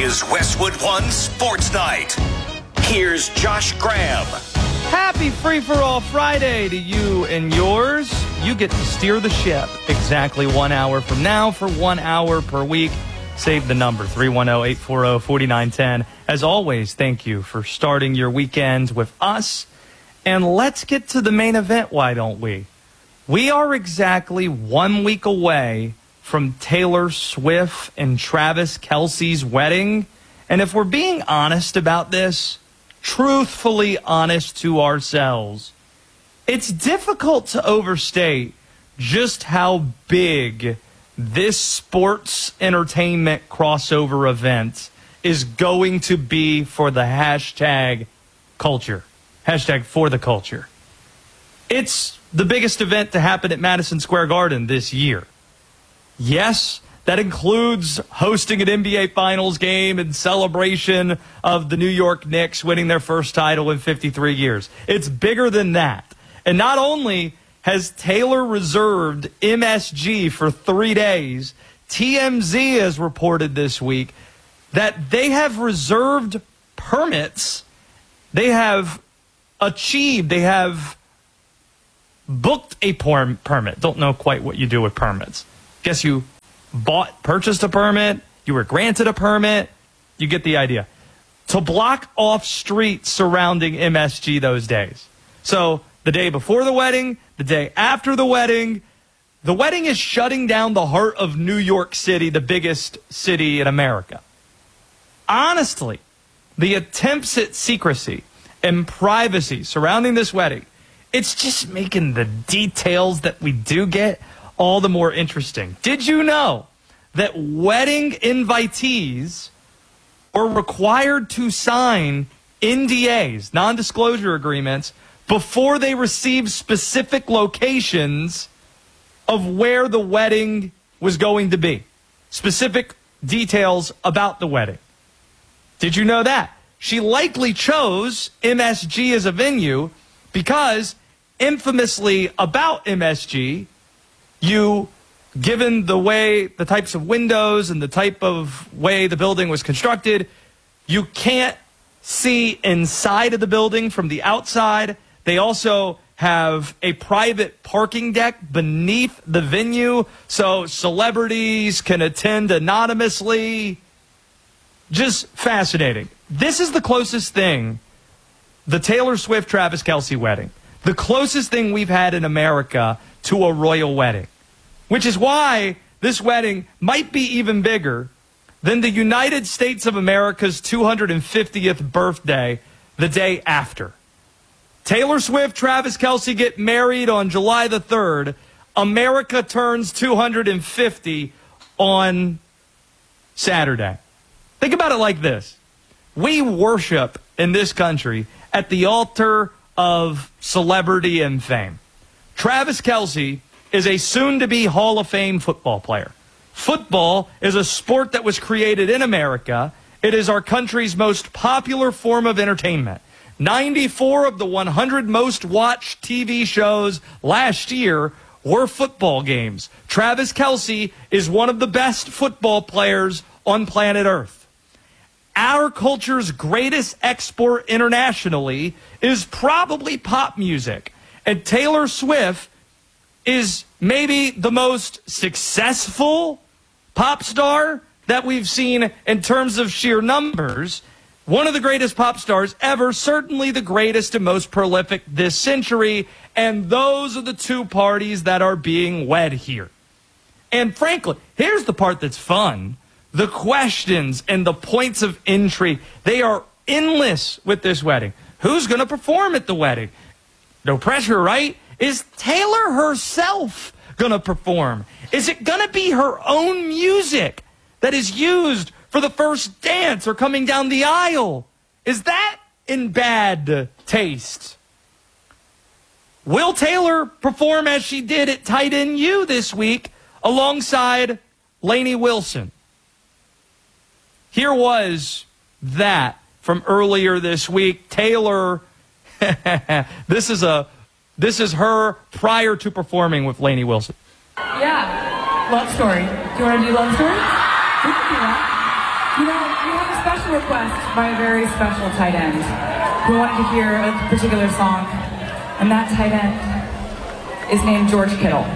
is Westwood One Sports Night. Here's Josh Graham. Happy Free-for-All Friday to you and yours. You get to steer the ship exactly 1 hour from now for 1 hour per week. Save the number, 310-840-4910. As always, thank you for starting your weekends with us. And let's get to the main event, why don't we? We are exactly 1 week away from Taylor Swift and Travis Kelce's wedding. And if we're being honest about this, truthfully honest to ourselves, it's difficult to overstate just how big this sports entertainment crossover event is going to be for the hashtag culture. Hashtag for the culture. It's the biggest event to happen at Madison Square Garden this year. Yes, that includes hosting an NBA Finals game in celebration of the New York Knicks winning their first title in 53 years. It's bigger than that. And not only has Taylor reserved MSG for 3 days, TMZ has reported this week that they have reserved permits. They have booked a permit. Don't know quite what you do with permits. Guess you purchased a permit, you were granted a permit, you get the idea. To block off streets surrounding MSG those days. So the day before the wedding, the day after the wedding is shutting down the heart of New York City, the biggest city in America. Honestly, the attempts at secrecy and privacy surrounding this wedding, it's just making the details that we do get all the more interesting. Did you know that wedding invitees are required to sign NDAs, non-disclosure agreements, before they receive specific locations of where the wedding was going to be? Specific details about the wedding. Did you know that? She likely chose MSG as a venue because, infamously about MSG, given the types of windows and the type of way the building was constructed, you can't see inside of the building from the outside. They also have a private parking deck beneath the venue, so celebrities can attend anonymously. Just fascinating. This is the closest thing, the Taylor Swift-Travis Kelce wedding, the closest thing we've had in America to a royal wedding, which is why this wedding might be even bigger than the United States of America's 250th birthday the day after. Taylor Swift, Travis Kelce get married on July the 3rd. America turns 250 on Saturday. Think about it like this. We worship in this country at the altar of celebrity and fame. Travis Kelce is a soon-to-be Hall of Fame football player. Football is a sport that was created in America. It is our country's most popular form of entertainment. 94 of the 100 most watched TV shows last year were football games. Travis Kelce is one of the best football players on planet Earth. Our culture's greatest export internationally is probably pop music. And Taylor Swift is maybe the most successful pop star that we've seen in terms of sheer numbers. One of the greatest pop stars ever, certainly the greatest and most prolific this century. And those are the two parties that are being wed here. And frankly, here's the part that's fun. The questions and the points of intrigue, they are endless with this wedding. Who's going to perform at the wedding? No pressure, right? Is Taylor herself going to perform? Is it going to be her own music that is used for the first dance or coming down the aisle? Is that in bad taste? Will Taylor perform as she did at Tight End U this week alongside Lainey Wilson? Here was that from earlier this week. Taylor, this is her prior to performing with Lainey Wilson. Yeah, love story. Do you want to do love story? We can do that. You know, we have a special request by a very special tight end who wanted to hear a particular song, and that tight end is named George Kittle.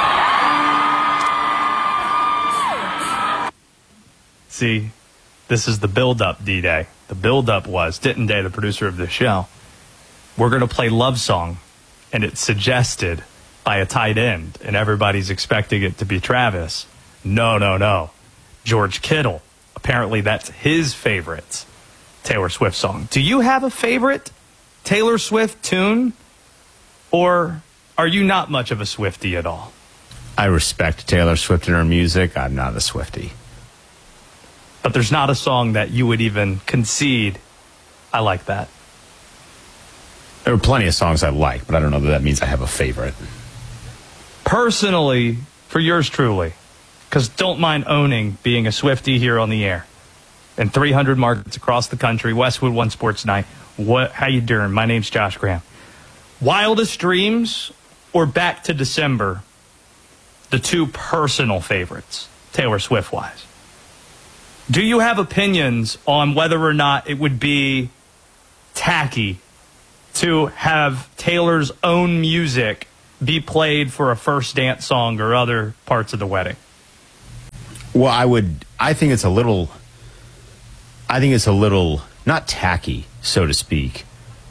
See, this is the build-up, D-Day. The build-up was, Ditton Day, the producer of the show, we're going to play Love Song, and it's suggested by a tight end, and everybody's expecting it to be Travis. No. George Kittle. Apparently that's his favorite Taylor Swift song. Do you have a favorite Taylor Swift tune, or are you not much of a Swiftie at all? I respect Taylor Swift and her music. I'm not a Swiftie. But there's not a song that you would even concede, I like that. There are plenty of songs I like, but I don't know that means I have a favorite. Personally, for yours truly, because don't mind owning being a Swiftie here on the air. In 300 markets across the country, Westwood One Sports Night. How you doing? My name's Josh Graham. Wildest Dreams or Back to December, the two personal favorites, Taylor Swift-wise. Do you have opinions on whether or not it would be tacky to have Taylor's own music be played for a first dance song or other parts of the wedding? Well, I think it's a little not tacky, so to speak,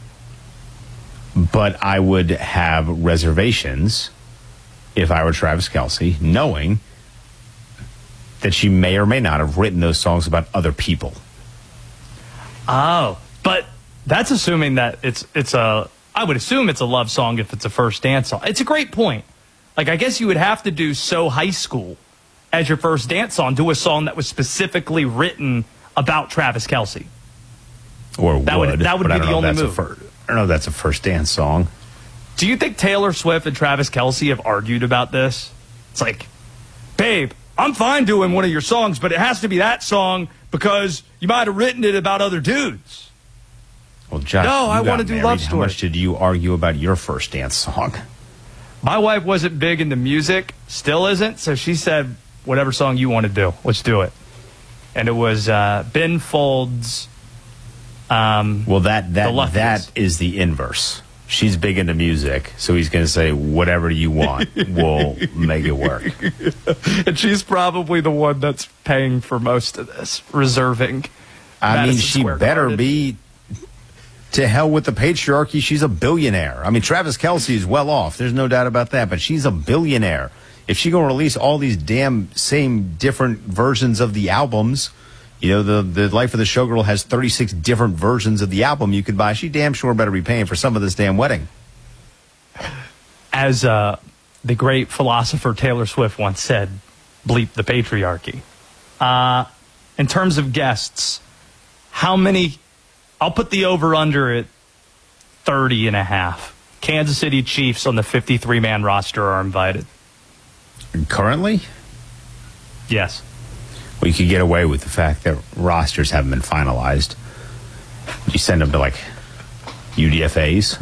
but I would have reservations if I were Travis Kelce, knowing that she may or may not have written those songs about other people. Oh, but that's assuming that I would assume it's a love song if it's a first dance song. It's a great point. Like, I guess you would have to do So High School as your first dance song, do a song that was specifically written about Travis Kelce. Or that would be the only move. I don't know if that's a first dance song. Do you think Taylor Swift and Travis Kelce have argued about this? It's like, babe, I'm fine doing one of your songs, but it has to be that song because you might have written it about other dudes. Well, Josh, no, I want to do Love Story. How much did you argue about your first dance song? My wife wasn't big into music, still isn't, so she said, whatever song you want to do, let's do it. And it was Ben Folds. Well, that is the inverse. She's big into music, so he's going to say, whatever you want, we'll make it work. And she's probably the one that's paying for most of this, reserving. I mean, she better be. To hell with the patriarchy. She's a billionaire. I mean, Travis Kelce is well off. There's no doubt about that, but she's a billionaire. If she going to release all these damn same different versions of the albums, you know, the Life of the Showgirl has 36 different versions of the album you could buy. She damn sure better be paying for some of this damn wedding. As the great philosopher Taylor Swift once said, bleep the patriarchy. In terms of guests, how many? I'll put the over-under at 30.5. Kansas City Chiefs on the 53-man roster are invited. Currently? Yes. Well, you could get away with the fact that rosters haven't been finalized. You send them to, like, UDFAs.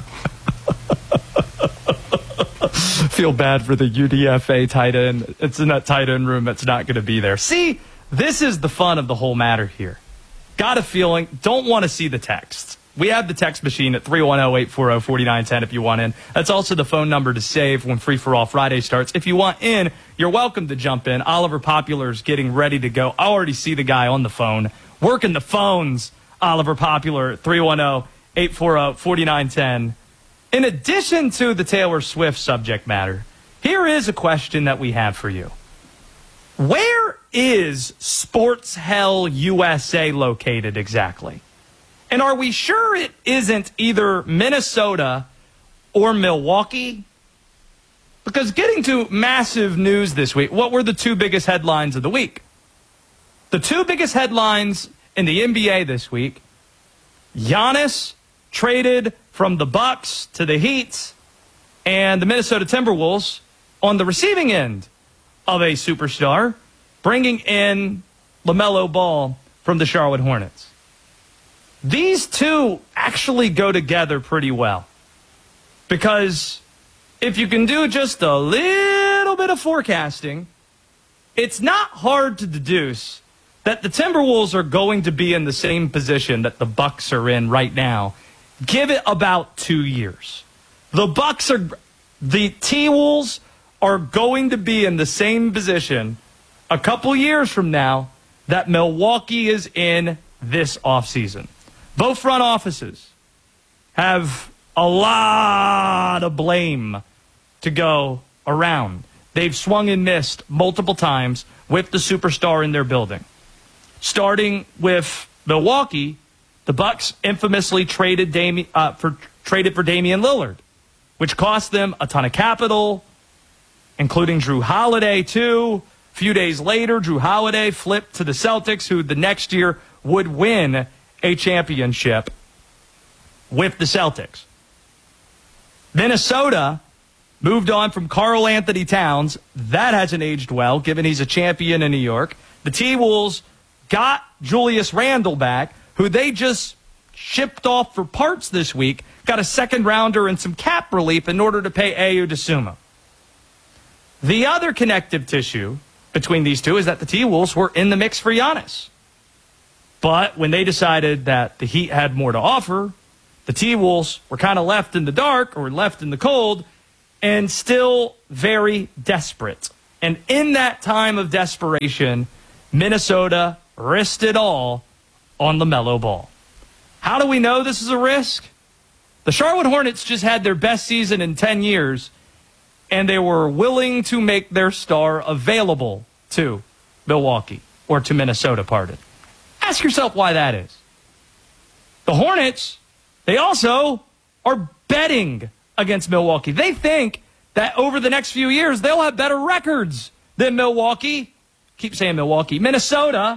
Feel bad for the UDFA tight end. It's in that tight end room that's not going to be there. See, this is the fun of the whole matter here. Got a feeling, don't want to see the text. We have the text machine at 310-840-4910 if you want in. That's also the phone number to save when Free For All Friday starts. If you want in, you're welcome to jump in. Oliver Popular's getting ready to go. I already see the guy on the phone. Working the phones, Oliver Popular at 310-840-4910. In addition to the Taylor Swift subject matter, here is a question that we have for you. Where is Sports Hell USA located exactly? And are we sure it isn't either Minnesota or Milwaukee? Because getting to massive news this week, what were the two biggest headlines of the week? The two biggest headlines in the NBA this week, Giannis traded from the Bucks to the Heat, and the Minnesota Timberwolves on the receiving end of a superstar, bringing in LaMelo Ball from the Charlotte Hornets. These two actually go together pretty well. Because if you can do just a little bit of forecasting, it's not hard to deduce that the Timberwolves are going to be in the same position that the Bucks are in right now. Give it about 2 years. The T-Wolves are going to be in the same position a couple years from now that Milwaukee is in this offseason. Both front offices have a lot of blame to go around. They've swung and missed multiple times with the superstar in their building. Starting with Milwaukee, the Bucks infamously traded for Damian Lillard, which cost them a ton of capital, including Drew Holiday, too. A few days later, Drew Holiday flipped to the Celtics, who the next year would win a championship with the Celtics. Minnesota moved on from Karl Anthony Towns. That hasn't aged well, given he's a champion in New York. The T-Wolves got Julius Randle back, who they just shipped off for parts this week, got a second-rounder and some cap relief in order to pay Ayo Dosunmu. The other connective tissue between these two is that the T-Wolves were in the mix for Giannis. But when they decided that the Heat had more to offer, the T-Wolves were kind of left in the dark or left in the cold and still very desperate. And in that time of desperation, Minnesota risked it all on LaMelo Ball. How do we know this is a risk? The Charlotte Hornets just had their best season in 10 years, and they were willing to make their star available to Milwaukee, or to Minnesota, pardon. Ask yourself why that is. The Hornets, they also are betting against Milwaukee. They think that over the next few years, they'll have better records than Milwaukee. Keep saying Milwaukee. Minnesota,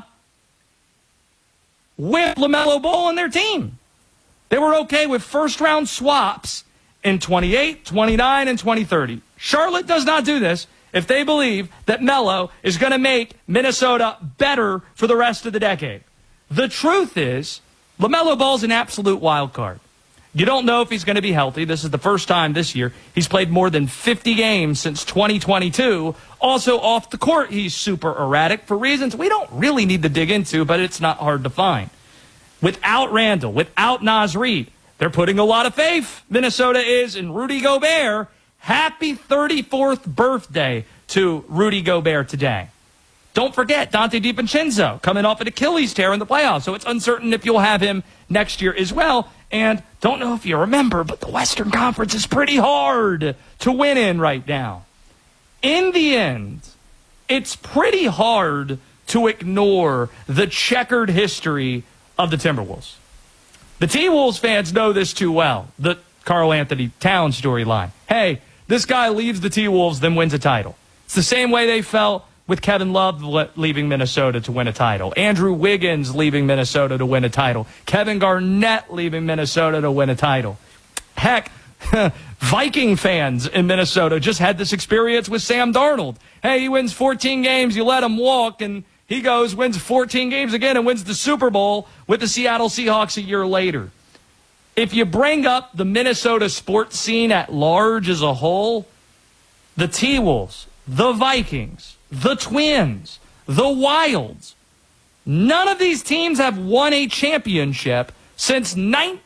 with LaMelo Ball on their team. They were okay with first-round swaps in 28, 29, and 2030. Charlotte does not do this if they believe that Melo is going to make Minnesota better for the rest of the decade. The truth is, LaMelo Ball's an absolute wild card. You don't know if he's going to be healthy. This is the first time this year. He's played more than 50 games since 2022. Also, off the court, he's super erratic for reasons we don't really need to dig into, but it's not hard to find. Without Randall, without Naz Reid, they're putting a lot of faith, Minnesota is, in Rudy Gobert. Happy 34th birthday to Rudy Gobert today. Don't forget Dante DiVincenzo coming off an Achilles tear in the playoffs, so it's uncertain if you'll have him next year as well. And don't know if you remember, but the Western Conference is pretty hard to win in right now. In the end, it's pretty hard to ignore the checkered history of the Timberwolves. The T-Wolves fans know this too well, the Karl Anthony Towns storyline. Hey, this guy leaves the T-Wolves, then wins a title. It's the same way they felt with Kevin Love leaving Minnesota to win a title. Andrew Wiggins leaving Minnesota to win a title. Kevin Garnett leaving Minnesota to win a title. Heck, Viking fans in Minnesota just had this experience with Sam Darnold. Hey, he wins 14 games, you let him walk, and he goes, wins 14 games again and wins the Super Bowl with the Seattle Seahawks a year later. If you bring up the Minnesota sports scene at large as a whole, the T-Wolves, the Vikings, the Twins, the Wilds, none of these teams have won a championship since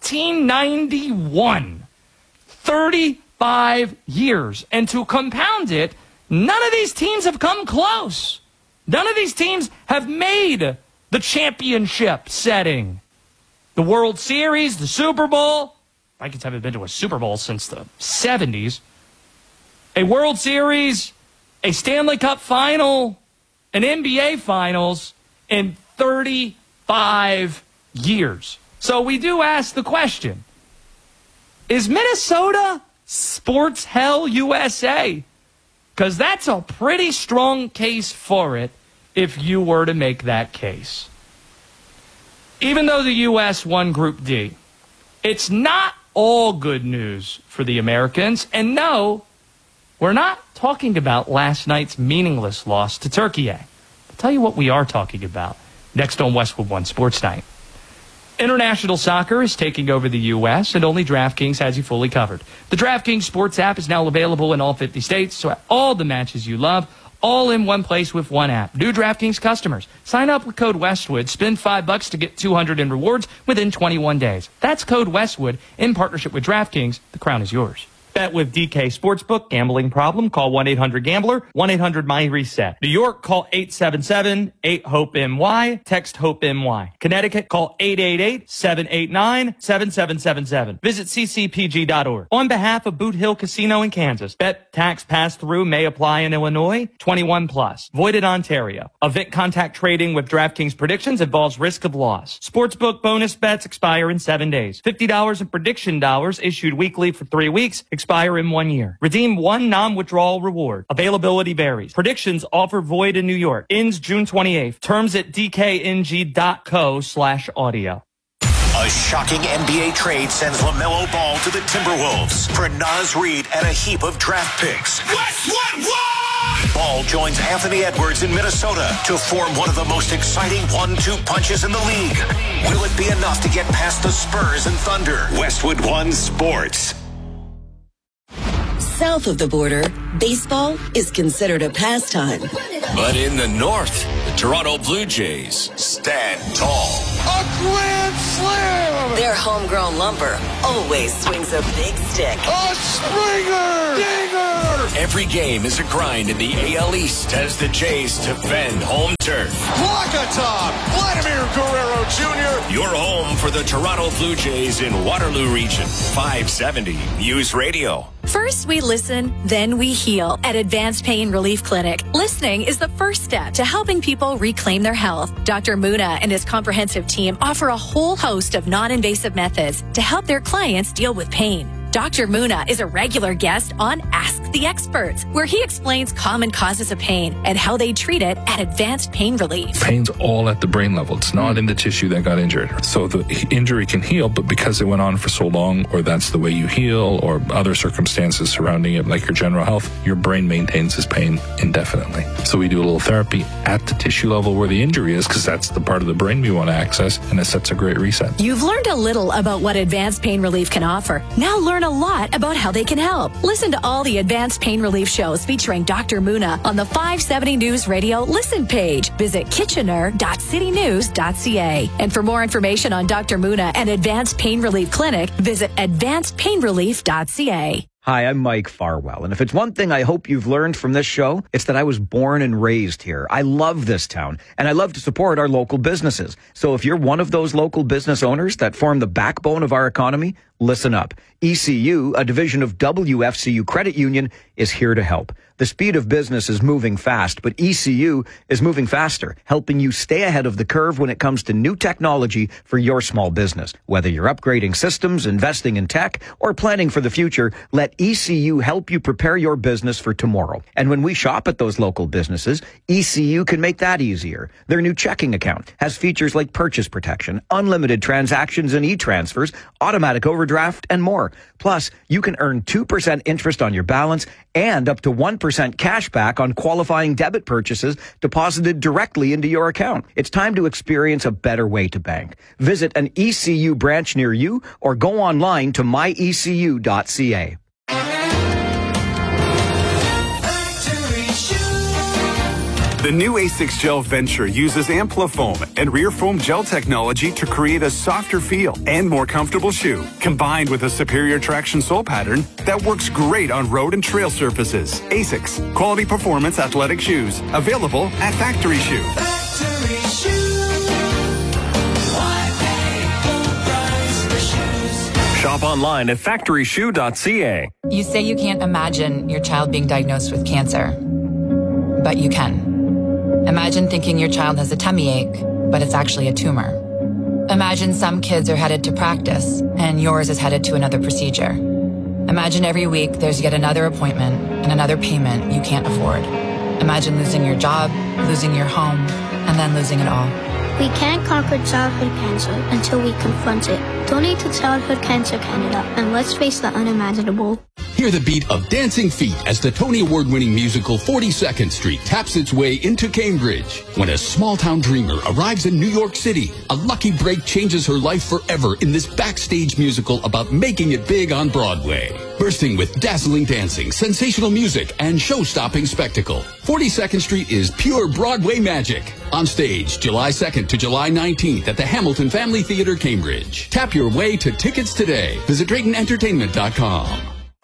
1991. 35 years. And to compound it, none of these teams have come close. None of these teams have made the championship setting. The World Series, the Super Bowl. Vikings haven't been to a Super Bowl since the 70s. A World Series, a Stanley Cup final, an NBA Finals in 35 years. So we do ask the question, is Minnesota sports hell USA? Because that's a pretty strong case for it if you were to make that case. Even though the U.S. won Group D, it's not all good news for the Americans. And no, we're not talking about last night's meaningless loss to Turkey. I'll tell you what we are talking about next on Westwood One Sports Night. International soccer is taking over the U.S., and only DraftKings has you fully covered. The DraftKings Sports app is now available in all 50 states, so all the matches you love, all in one place with one app. New DraftKings customers, sign up with code Westwood, spend $5 to get $200 in rewards within 21 days. That's code Westwood in partnership with DraftKings. The crown is yours. Bet with DK Sportsbook. Gambling problem? Call 1-800-GAMBLER. 1-800-MY-RESET. New York, call 877-8-HOPE-NY. Text HOPE-NY. Connecticut, call 888-789-7777. Visit ccpg.org. On behalf of Boot Hill Casino in Kansas, bet tax pass-through may apply in Illinois. 21 plus. Void in Ontario. Event contact trading with DraftKings predictions involves risk of loss. Sportsbook bonus bets expire in 7 days. $50 in prediction dollars issued weekly for 3 weeks. Expire in 1 year. Redeem one non-withdrawal reward. Availability varies. Predictions offer void in New York. Ends June 28th. Terms at dkng.co/audio. A shocking NBA trade sends LaMelo Ball to the Timberwolves for Naz Reid and a heap of draft picks. What? Ball joins Anthony Edwards in Minnesota to form one of the most exciting 1-2 punches in the league. Will it be enough to get past the Spurs and Thunder? Westwood One Sports. South of the border, baseball is considered a pastime. But in the north, the Toronto Blue Jays stand tall. A grand slam! Their homegrown lumber always swings a big stick. A Springer! Dinger! Every game is a grind in the AL East as the Jays defend home turf. Walkatom! Vladimir Guerrero Jr. Your home for the Toronto Blue Jays in Waterloo Region. 570 News Radio. First, we listen, then we heal at Advanced Pain Relief Clinic. Listening is the first step to helping people reclaim their health. Dr. Muna and his comprehensive team offer a whole host of non-invasive methods to help their clients deal with pain. Dr. Muna is a regular guest on Ask the Experts, where he explains common causes of pain and how they treat it at Advanced Pain Relief. Pain's all at the brain level. It's not in the tissue that got injured. So the injury can heal, but because it went on for so long, or that's the way you heal, or other circumstances surrounding it, like your general health, your brain maintains this pain indefinitely. So we do a little therapy at the tissue level where the injury is, because that's the part of the brain we want to access, and it sets a great reset. You've learned a little about what Advanced Pain Relief can offer. Now learn a lot about how they can help. Listen to all the Advanced Pain Relief shows featuring Dr. Muna on the 570 News Radio Listen page. Visit kitchener.citynews.ca. And for more information on Dr. Muna and Advanced Pain Relief Clinic, visit advancedpainrelief.ca. Hi, I'm Mike Farwell, and if it's one thing I hope you've learned from this show, it's that I was born and raised here. I love this town, and I love to support our local businesses. So if you're one of those local business owners that form the backbone of our economy, listen up. ECU, a division of WFCU Credit Union, is here to help. The speed of business is moving fast, but ECU is moving faster, helping you stay ahead of the curve when it comes to new technology for your small business. Whether you're upgrading systems, investing in tech, or planning for the future, let ECU help you prepare your business for tomorrow. And when we shop at those local businesses, ECU can make that easier. Their new checking account has features like purchase protection, unlimited transactions and e-transfers, automatic overdraft, and more. Plus, you can earn 2% interest on your balance and up to 1% cash back on qualifying debit purchases deposited directly into your account. It's time to experience a better way to bank. Visit an ECU branch near you or go online to myecu.ca. The new A6 Gel Venture uses Amplifoam and rear foam gel technology to create a softer feel and more comfortable shoe, combined with a superior traction sole pattern that works great on road and trail surfaces. A6, quality performance athletic shoes, available at Factory Shoe. Factory Shoe. Why pay full price for shoes? Shop online at factoryshoe.ca. You say you can't imagine your child being diagnosed with cancer, but you can. Imagine thinking your child has a tummy ache, but it's actually a tumor. Imagine some kids are headed to practice, and yours is headed to another procedure. Imagine every week there's yet another appointment and another payment you can't afford. Imagine losing your job, losing your home, and then losing it all. We can't conquer childhood cancer until we confront it. Donate to Childhood Cancer Canada, and let's face the unimaginable. Hear the beat of dancing feet as the Tony Award-winning musical 42nd Street taps its way into Cambridge. When a small-town dreamer arrives in New York City, a lucky break changes her life forever in this backstage musical about making it big on Broadway. Bursting with dazzling dancing, sensational music, and show-stopping spectacle, 42nd Street is pure Broadway magic. On stage, July 2nd to July 19th at the Hamilton Family Theater, Cambridge. Tap your way to tickets today. Visit DraytonEntertainment.com.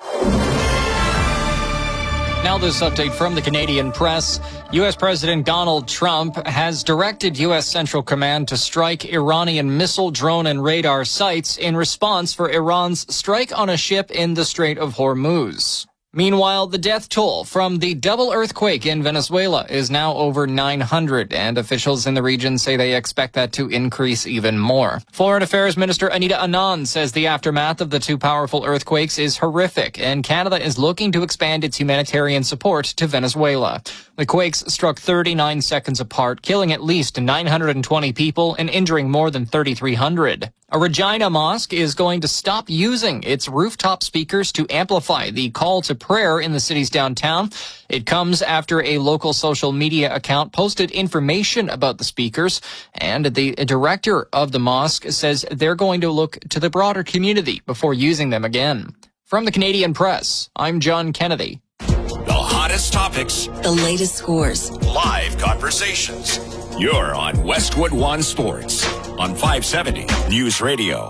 Now this update from the Canadian press. U.S. President Donald Trump has directed U.S. Central Command to strike Iranian missile, drone, and radar sites in response for Iran's strike on a ship in the Strait of Hormuz. Meanwhile, the death toll from the double earthquake in Venezuela is now over 900, and officials in the region say they expect that to increase even more. Foreign Affairs Minister Anita Anand says the aftermath of the two powerful earthquakes is horrific, and Canada is looking to expand its humanitarian support to Venezuela. The quakes struck 39 seconds apart, killing at least 920 people and injuring more than 3,300. A Regina mosque is going to stop using its rooftop speakers to amplify the call to prayer in the city's downtown. It comes after a local social media account posted information about the speakers, and the director of the mosque says they're going to look to the broader community before using them again. From the Canadian Press, I'm John Kennedy. The hottest topics. The latest scores. Live conversations. You're on Westwood One Sports on 570 News Radio.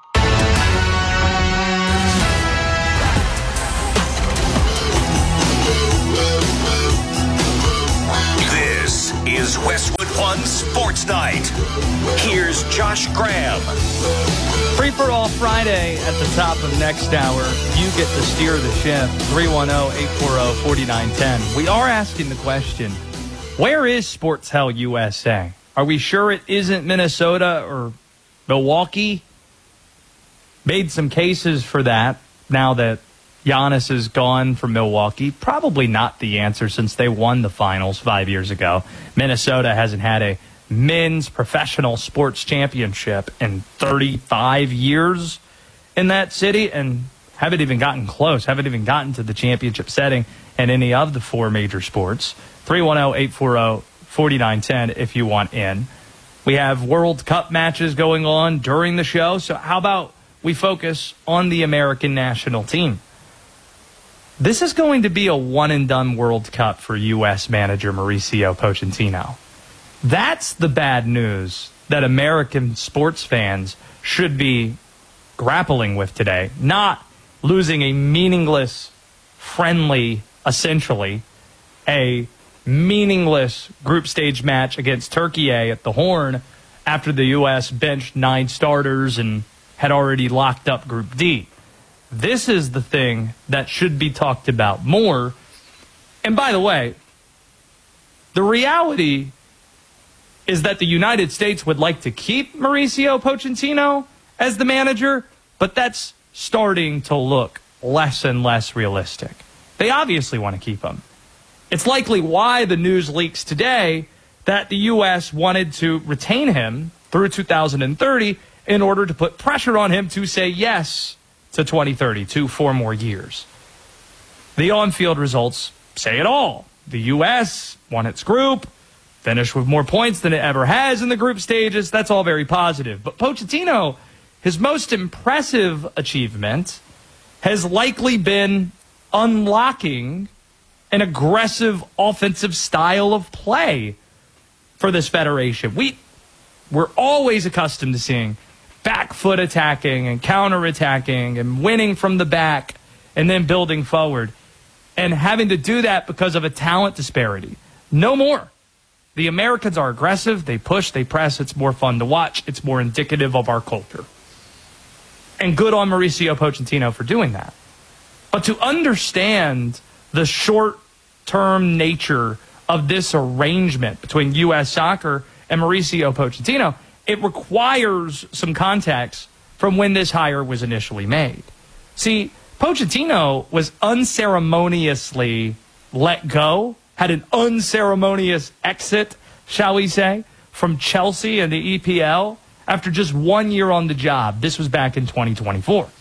This is Westwood One Sports Night. Here's Josh Graham. Free for all Friday at the top of next hour. You get to steer the ship. 310-840-4910. We are asking the question, where is Sports Hell USA? Are we sure it isn't Minnesota or Milwaukee? Made some cases for that now that Giannis is gone from Milwaukee. Probably not the answer since they won the finals 5 years ago. Minnesota hasn't had a men's professional sports championship in 35 years in that city and haven't even gotten close, haven't even gotten to the championship setting in any of the four major sports. 310-840-4910 if you want in. We have World Cup matches going on during the show, so how about we focus on the American national team? This is going to be a one-and-done World Cup for U.S. manager Mauricio Pochettino. That's the bad news that American sports fans should be grappling with today. Not losing a meaningless, friendly, essentially, a meaningless group stage match against Turkey at the Horn after the U.S. benched 9 starters and had already locked up Group D. This is the thing that should be talked about more. And by the way, the reality is that the United States would like to keep Mauricio Pochettino as the manager, but that's starting to look less and less realistic. They obviously want to keep him. It's likely why the news leaks today that the U.S. wanted to retain him through 2030 in order to put pressure on him to say yes to 2030, to 4 more years. The on-field results say it all. The U.S. won its group, finished with more points than it ever has in the group stages. That's all very positive. But Pochettino, his most impressive achievement has likely been unlocking an aggressive offensive style of play for this federation. We're always accustomed to seeing back foot attacking and counterattacking and winning from the back and then building forward and having to do that because of a talent disparity. No more. The Americans are aggressive. They push, they press. It's more fun to watch. It's more indicative of our culture. And good on Mauricio Pochettino for doing that. But to understand the short-term nature of this arrangement between U.S. Soccer and Mauricio Pochettino, it requires some context from when this hire was initially made. See, Pochettino was unceremoniously let go, had an unceremonious exit, shall we say, from Chelsea and the EPL after just 1 year on the job. This was back in 2024.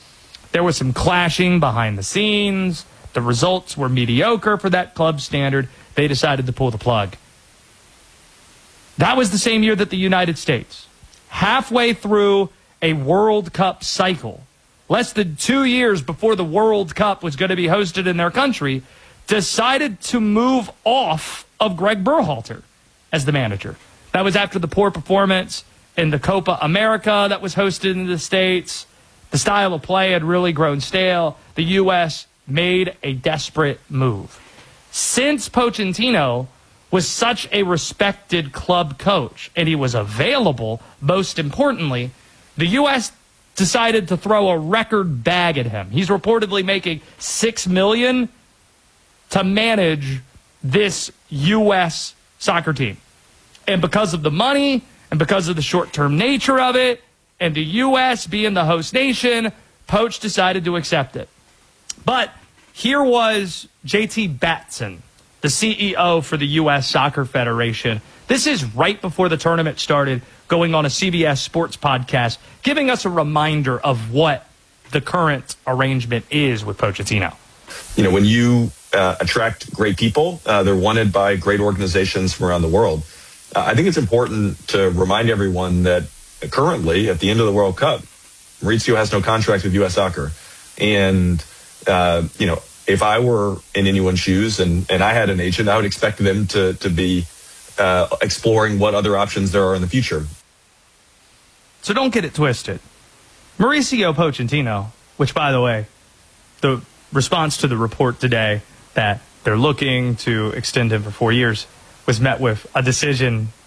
There was some clashing behind the scenes. The results were mediocre for that club standard. They decided to pull the plug. That was the same year that the United States, halfway through a World Cup cycle, less than 2 years before the World Cup was going to be hosted in their country, decided to move off of Greg Berhalter as the manager. That was after the poor performance in the Copa America that was hosted in the States. The style of play had really grown stale. The U.S. made a desperate move. Since Pochettino was such a respected club coach and he was available, most importantly, the U.S. decided to throw a record bag at him. He's reportedly making $6 million to manage this U.S. soccer team. And because of the money and because of the short-term nature of it and the U.S. being the host nation, Poch decided to accept it. But here was J.T. Batson, the CEO for the U.S. Soccer Federation. This is right before the tournament started, going on a CBS Sports podcast, giving us a reminder of what the current arrangement is with Pochettino. You know, when you attract great people, they're wanted by great organizations from around the world. I think it's important to remind everyone that currently, at the end of the World Cup, Maurizio has no contract with U.S. Soccer. And, you know, if I were in anyone's shoes and I had an agent, I would expect them to be exploring what other options there are in the future. So don't get it twisted. Mauricio Pochettino, which, by the way, the response to the report today that they're looking to extend him for 4 years was met with a decision